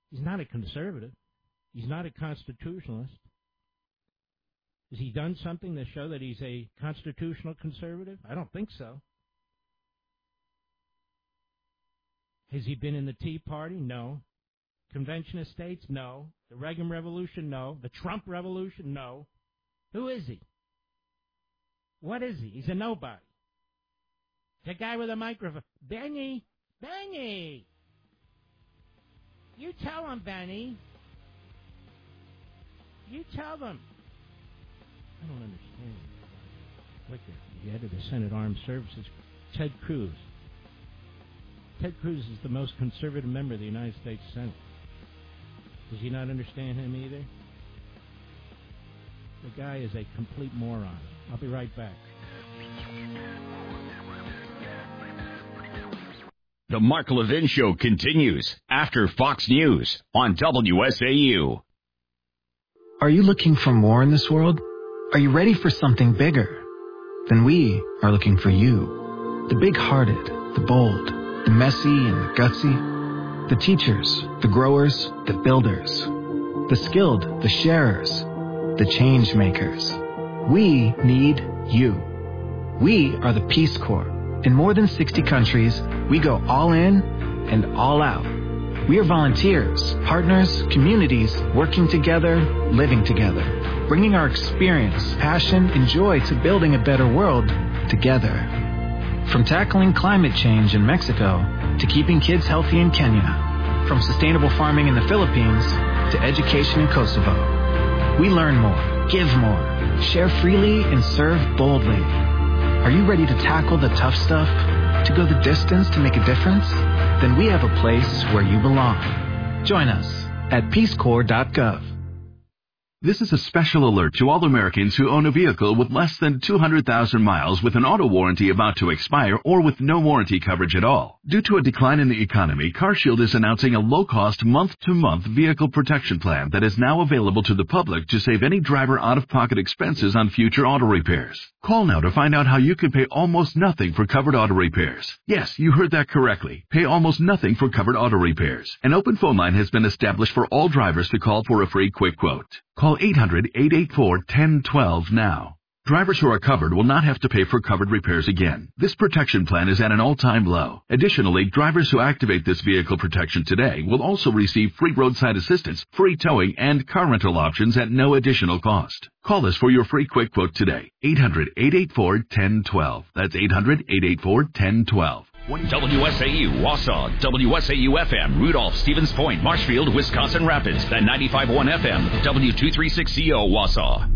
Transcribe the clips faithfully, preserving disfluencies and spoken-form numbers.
He's not a conservative. He's not a constitutionalist. Has he done something to show that he's a constitutional conservative? I don't think so. Has he been in the Tea Party? No. Convention of States? No. The Reagan Revolution? No. The Trump Revolution? No. Who is he? What is he? He's a nobody. The guy with a microphone. Benny! Benny! You tell him, Benny. You tell them. I don't understand. Look at the head of the Senate Armed Services, Ted Cruz. Ted Cruz is the most conservative member of the United States Senate. Does he not understand him either? The guy is a complete moron. I'll be right back. The Mark Levin Show continues after Fox News on W S A U. Are you looking for more in this world? Are you ready for something bigger? Then we are looking for you. The big-hearted, the bold, the messy and the gutsy. The teachers, the growers, the builders. The skilled, the sharers, the change makers. We need you. We are the Peace Corps. In more than sixty countries, we go all in and all out. We are volunteers, partners, communities, working together, living together, bringing our experience, passion, and joy to building a better world together. From tackling climate change in Mexico to keeping kids healthy in Kenya, from sustainable farming in the Philippines to education in Kosovo. We learn more, give more, share freely, and serve boldly. Are you ready to tackle the tough stuff? To go the distance to make a difference? Then we have a place where you belong. Join us at peace corps dot gov. This is a special alert to all Americans who own a vehicle with less than two hundred thousand miles with an auto warranty about to expire or with no warranty coverage at all. Due to a decline in the economy, CarShield is announcing a low-cost month-to-month vehicle protection plan that is now available to the public to save any driver out-of-pocket expenses on future auto repairs. Call now to find out how you can pay almost nothing for covered auto repairs. Yes, you heard that correctly. Pay almost nothing for covered auto repairs. An open phone line has been established for all drivers to call for a free quick quote. Call eight hundred, eight eight four, one zero one two now. Drivers who are covered will not have to pay for covered repairs again. This protection plan is at an all-time low. Additionally, drivers who activate this vehicle protection today will also receive free roadside assistance, free towing, and car rental options at no additional cost. Call us for your free quick quote today. eight hundred, eight eight four, one zero one two. That's eight hundred, eight eight four, one zero one two. W S A U, Wausau, W S A U F M, Rudolph, Stevens Point, Marshfield, Wisconsin Rapids, and ninety-five point one F M, W two thirty-six C O, Wausau.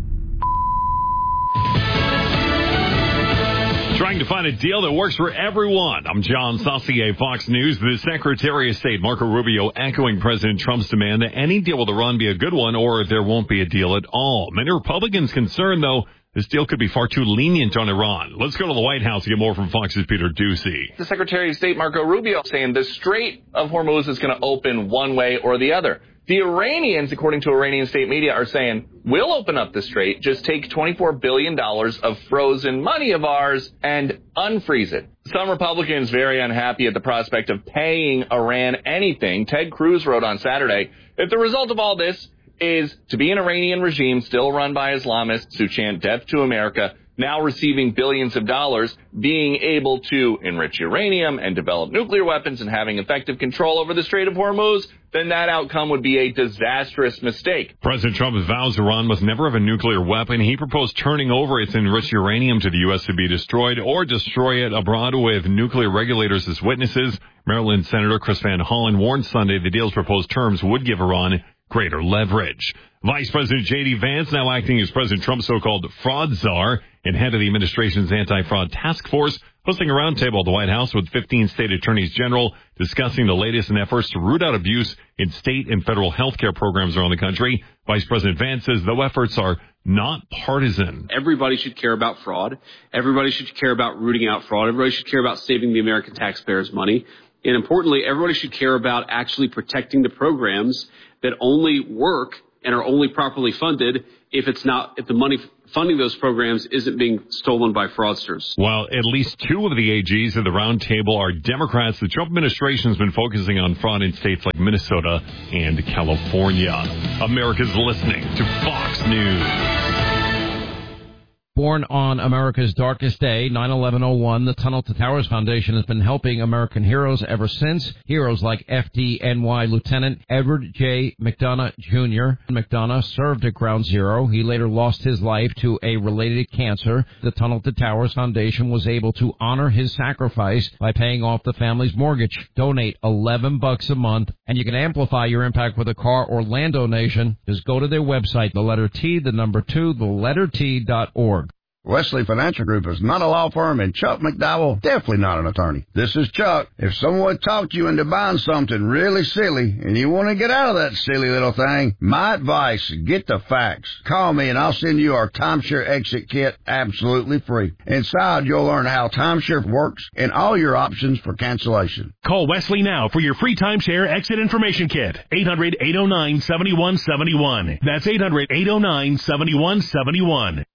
Trying to find a deal that works for everyone. I'm John Saucier, Fox News. The Secretary of State, Marco Rubio, echoing President Trump's demand that any deal with Iran be a good one or there won't be a deal at all. Many Republicans concerned, though, this deal could be far too lenient on Iran. Let's go to the White House to get more from Fox's Peter Doocy. The Secretary of State, Marco Rubio, saying the Strait of Hormuz is going to open one way or the other. The Iranians, according to Iranian state media, are saying, we'll open up the strait, just take twenty-four billion dollars of frozen money of ours and unfreeze it. Some Republicans very unhappy at the prospect of paying Iran anything. Ted Cruz wrote on Saturday, if the result of all this is to be an Iranian regime still run by Islamists who chant death to America, now receiving billions of dollars, being able to enrich uranium and develop nuclear weapons and having effective control over the Strait of Hormuz, then that outcome would be a disastrous mistake. President Trump vows Iran must never have a nuclear weapon. He proposed turning over its enriched uranium to the U S to be destroyed or destroy it abroad with nuclear regulators as witnesses. Maryland Senator Chris Van Hollen warned Sunday the deal's proposed terms would give Iran greater leverage. Vice President J D. Vance now acting as President Trump's so-called fraud czar and head of the administration's anti-fraud task force, hosting a roundtable at the White House with fifteen state attorneys general discussing the latest in efforts to root out abuse in state and federal health care programs around the country. Vice President Vance says though efforts are not partisan. Everybody should care about fraud. Everybody should care about rooting out fraud. Everybody should care about saving the American taxpayers' money. And importantly, everybody should care about actually protecting the programs that only work and are only properly funded if it's not, if the money funding those programs isn't being stolen by fraudsters. While at least two of the A Gs at the roundtable are Democrats, the Trump administration has been focusing on fraud in states like Minnesota and California. America's listening to Fox News. Born on America's darkest day, nine eleven oh one, the Tunnel to Towers Foundation has been helping American heroes ever since. Heroes like F D N Y Lieutenant Edward J. McDonough Junior McDonough served at Ground Zero. He later lost his life to a related cancer. The Tunnel to Towers Foundation was able to honor his sacrifice by paying off the family's mortgage. Donate eleven bucks a month, and you can amplify your impact with a car or land donation. Just go to their website, the letter T, the number two, the letter T dot org. Wesley Financial Group is not a law firm, and Chuck McDowell definitely not an attorney. This is Chuck. If someone talked you into buying something really silly and you want to get out of that silly little thing, my advice, get the facts. Call me and I'll send you our timeshare exit kit absolutely free. Inside, you'll learn how timeshare works and all your options for cancellation. Call Wesley now for your free timeshare exit information kit. eight hundred, eight oh nine, seven one seven one. That's eight hundred, eight oh nine, seven one seven one.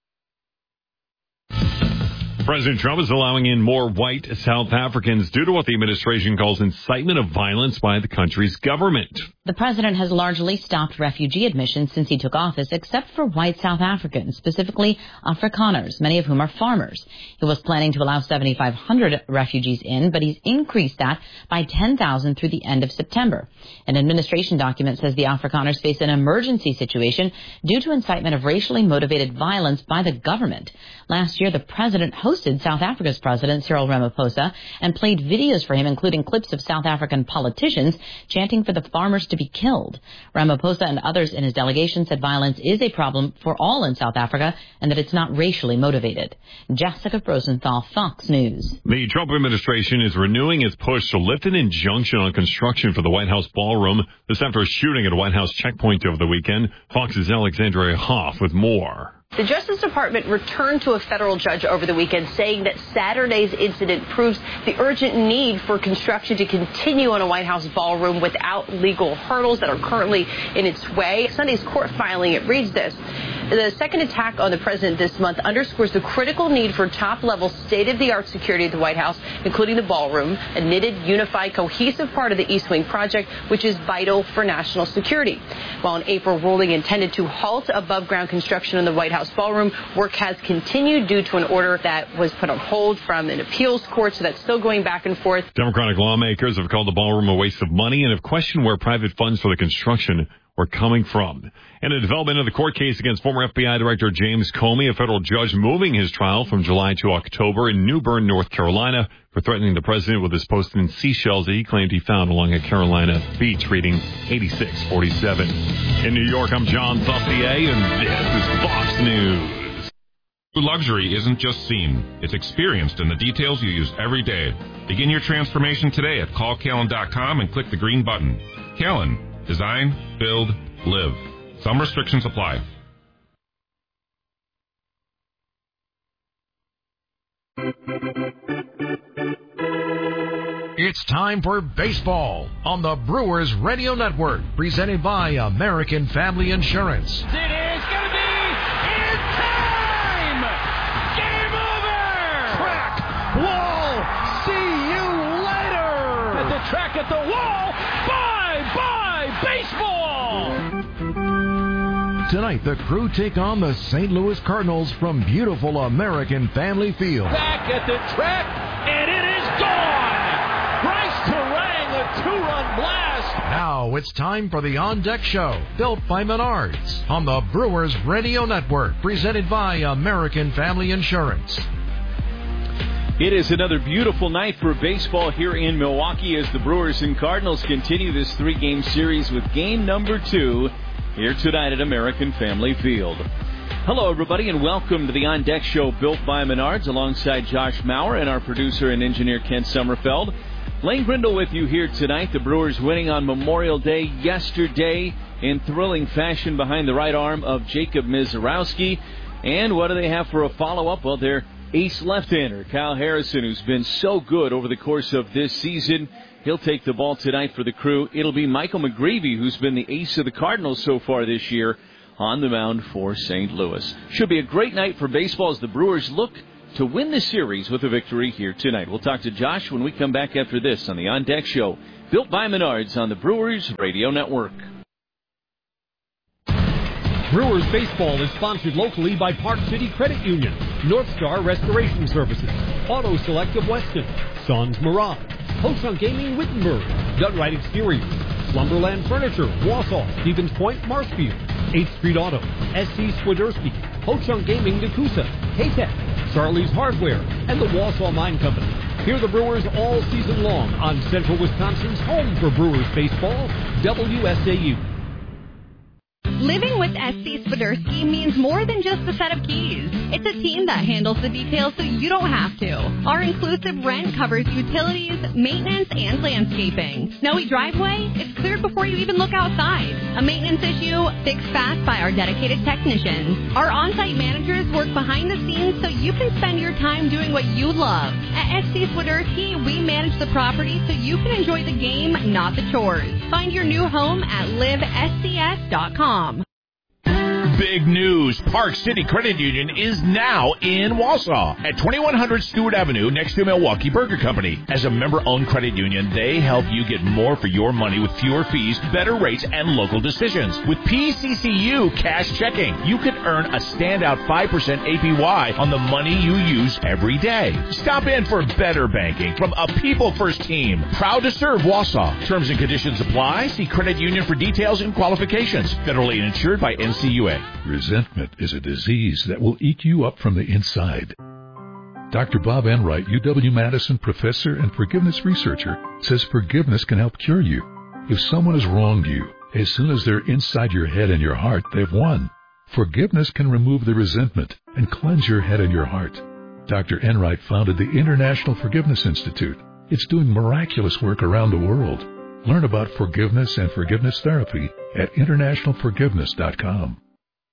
President Trump is allowing in more white South Africans due to what the administration calls incitement of violence by the country's government. The president has largely stopped refugee admissions since he took office, except for white South Africans, specifically Afrikaners, many of whom are farmers. He was planning to allow seventy-five hundred refugees in, but he's increased that by ten thousand through the end of September. An administration document says the Afrikaners face an emergency situation due to incitement of racially motivated violence by the government. Last year, the president hosted South Africa's president, Cyril Ramaphosa, and played videos for him, including clips of South African politicians chanting for the farmers to be killed. Ramaphosa and others in his delegation said violence is a problem for all in South Africa and that it's not racially motivated. Jessica Rosenthal, Fox News. The Trump administration is renewing its push to lift an injunction on construction for the White House ballroom. This after a shooting at a White House checkpoint over the weekend. Fox's Alexandria Hoff with more. The Justice Department returned to a federal judge over the weekend saying that Saturday's incident proves the urgent need for construction to continue on a White House ballroom without legal hurdles that are currently in its way. Sunday's court filing, it reads this. The second attack on the president this month underscores the critical need for top-level, state-of-the-art security at the White House, including the ballroom, a knitted, unified, cohesive part of the East Wing project, which is vital for national security. While an April ruling intended to halt above-ground construction in the White House ballroom, work has continued due to an order that was put on hold from an appeals court, so that's still going back and forth. Democratic lawmakers have called the ballroom a waste of money and have questioned where private funds for the construction were coming from. In a development of the court case against former F B I Director James Comey, a federal judge moving his trial from July to October in New Bern, North Carolina, for threatening the president with his posted seashells that he claimed he found along a Carolina beach, reading eighty-six forty-seven. In New York, I'm John Thuffier, and this is Fox News. Luxury isn't just seen, it's experienced in the details you use every day. Begin your transformation today at call Callan dot com and click the green button. Callan. Design, build, live. Some restrictions apply. It's time for baseball on the Brewers Radio Network, presented by American Family Insurance. It is going to be in time! Game over! Track, wall, see you later! At the track, at the wall, bye-bye! Baseball! Tonight, the Crew take on the Saint Louis Cardinals from beautiful American Family Field. Back at the track, and it is gone! Bryce Terang, a two-run blast! Now it's time for the On Deck Show, built by Menards, on the Brewers Radio Network, presented by American Family Insurance. It is another beautiful night for baseball here in Milwaukee as the Brewers and Cardinals continue this three-game series with game number two here tonight at American Family Field. Hello, everybody, and welcome to the On Deck Show built by Menards alongside Josh Maurer and our producer and engineer Kent Sommerfeld. Lane Grindle with you here tonight. The Brewers winning on Memorial Day yesterday in thrilling fashion behind the right arm of Jacob Misiorowski. And what do they have for a follow-up? Well, they're ace left-hander Kyle Harrison, who's been so good over the course of this season. He'll take the ball tonight for the Crew. It'll be Michael McGreevy, who's been the ace of the Cardinals so far this year, on the mound for Saint Louis. Should be a great night for baseball as the Brewers look to win the series with a victory here tonight. We'll talk to Josh when we come back after this on the On Deck Show, built by Menards on the Brewers Radio Network. Brewers baseball is sponsored locally by Park City Credit Union, North Star Restoration Services, Auto Select of Weston, Sons Mirage, Ho-Chunk Gaming Wittenberg, Gutright Exteriors, Slumberland Furniture, Wausau, Stevens Point, Marshfield, eighth Street Auto, S C Swiderski, Ho-Chunk Gaming Nakusa, K-Tech, Charlie's Hardware, and the Wausau Mine Company. Hear the Brewers all season long on Central Wisconsin's home for Brewers baseball, W S A U. Living with S C Swiderski means more than just a set of keys. It's a team that handles the details so you don't have to. Our inclusive rent covers utilities, maintenance, and landscaping. Snowy driveway? It's cleared before you even look outside. A maintenance issue? Fixed fast by our dedicated technicians. Our on-site managers work behind the scenes so you can spend your time doing what you love. At S C Swiderski, we manage the property so you can enjoy the game, not the chores. Find your new home at live S C S dot com. Big news. Park City Credit Union is now in Wausau at twenty-one hundred Stewart Avenue next to Milwaukee Burger Company. As a member-owned credit union, they help you get more for your money with fewer fees, better rates, and local decisions. With P C C U Cash Checking, you can earn a standout five percent A P Y on the money you use every day. Stop in for better banking from a people-first team. Proud to serve Wausau. Terms and conditions apply. See credit union for details and qualifications. Federally insured by N C U A. Resentment is a disease that will eat you up from the inside. Doctor Bob Enright, U W-Madison professor and forgiveness researcher, says forgiveness can help cure you. If someone has wronged you, as soon as they're inside your head and your heart, they've won. Forgiveness can remove the resentment and cleanse your head and your heart. Doctor Enright founded the International Forgiveness Institute. It's doing miraculous work around the world. Learn about forgiveness and forgiveness therapy at international forgiveness dot com.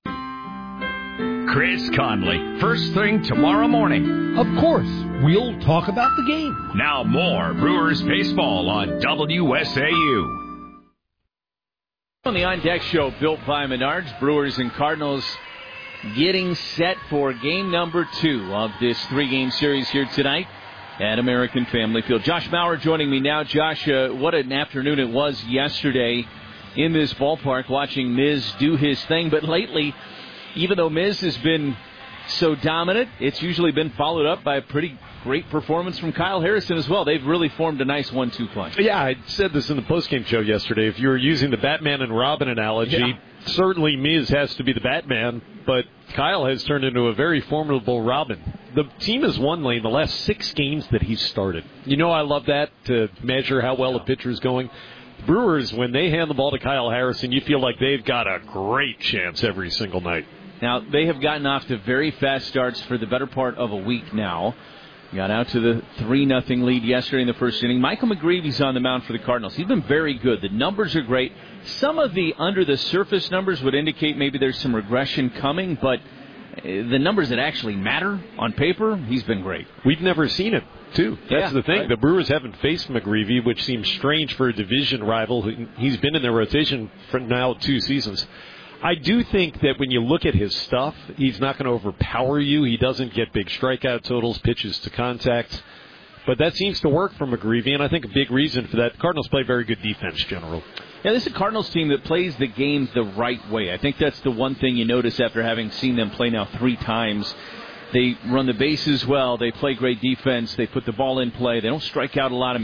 Chris Conley, first thing tomorrow morning. Of course, we'll talk about the game. Now more Brewers baseball on W S A U. On the On Deck Show, built by Menards, Brewers and Cardinals getting set for game number two of this three-game series here tonight at American Family Field. Josh Maurer joining me now. Josh, uh, what an afternoon it was yesterday in this ballpark watching Miz do his thing, but lately, even though Miz has been so dominant, it's usually been followed up by a pretty great performance from Kyle Harrison as well. They've really formed a nice one two punch. Yeah, I said this in the postgame show yesterday. If you were using the Batman and Robin analogy, yeah. Certainly Miz has to be the Batman, but Kyle has turned into a very formidable Robin. The team has won, Lane, the last six games that he's started. You know I love that, to measure how well a pitcher's going. Brewers, when they hand the ball to Kyle Harrison, you feel like they've got a great chance every single night. Now, they have gotten off to very fast starts for the better part of a week now. Got out to the three nothing lead yesterday in the first inning. Michael McGreevy's on the mound for the Cardinals. He's been very good. The numbers are great. Some of the under-the-surface numbers would indicate maybe there's some regression coming, but the numbers that actually matter on paper, he's been great. We've never seen him, too. That's yeah, the thing. Right. The Brewers haven't faced McGreevy, which seems strange for a division rival. He's been in their rotation for now two seasons. I do think that when you look at his stuff, he's not going to overpower you. He doesn't get big strikeout totals, pitches to contact. But that seems to work for McGreevy, and I think a big reason for that, the Cardinals play very good defense, generally. Yeah, this is a Cardinals team that plays the game the right way. I think that's the one thing you notice after having seen them play now three times. They run the bases well. They play great defense. They put the ball in play. They don't strike out a lot. I mean,